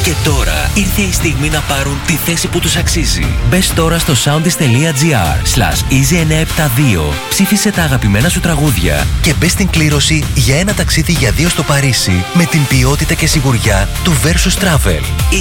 Και τώρα ήρθε η στιγμή να πάρουν τη θέση που τους αξίζει. Μπες τώρα στο soundis.gr/easy972, ψήφισε τα αγαπημένα σου τραγούδια και μπες στην κλήρωση για ένα ταξίδι για 2 στο Παρίσι με την ποιότητα και σιγουριά του Versus Travel.